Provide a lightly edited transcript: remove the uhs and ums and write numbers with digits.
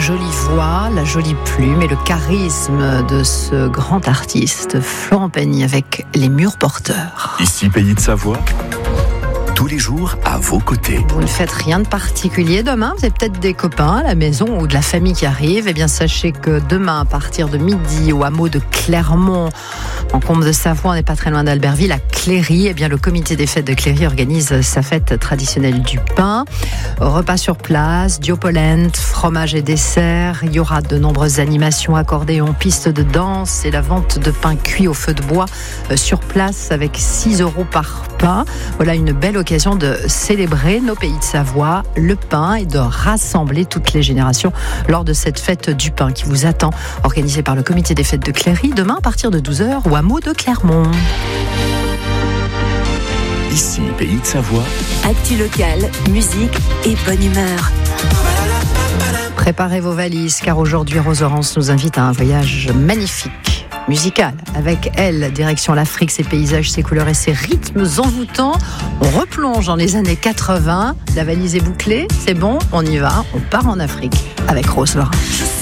jolie voix, la jolie plume et le charisme de ce grand artiste, Florent Pagny, avec Les Murs Porteurs. Ici, Pays de Savoie, tous les jours à vos côtés. Vous ne faites rien de particulier demain, vous avez peut-être des copains à la maison ou de la famille qui arrive. Eh bien, sachez que demain, à partir de midi, au hameau de Clermont, en Combe de Savoie, on n'est pas très loin d'Albertville, à Cléry, eh bien, le comité des fêtes de Cléry organise sa fête traditionnelle du pain. Repas sur place, diopolente, fromage et dessert. Il y aura de nombreuses animations, accordéons, pistes de danse et la vente de pain cuit au feu de bois sur place avec 6 € par pain. Voilà une belle occasion de célébrer nos pays de Savoie, le pain, et de rassembler toutes les générations lors de cette fête du pain qui vous attend, organisée par le comité des fêtes de Cléry, demain à partir de 12h au hameau de Clermont. Ici, Pays de Savoie. Actu locale, musique et bonne humeur. Préparez vos valises car aujourd'hui Rose Orance nous invite à un voyage magnifique, musical. Avec elle, direction l'Afrique, ses paysages, ses couleurs et ses rythmes envoûtants. On replonge dans les années 80. La valise est bouclée, c'est bon, on y va. On part en Afrique avec Rose Orance.